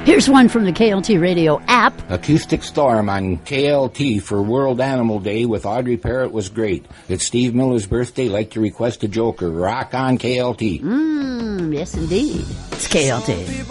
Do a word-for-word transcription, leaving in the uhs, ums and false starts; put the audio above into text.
Here's one from the K L T Radio app. Acoustic Storm on K L T for World Animal Day with Audrey Parrott was great. It's Steve Miller's birthday. Like to request a joker. Rock on K L T. Mmm, yes indeed. It's K L T.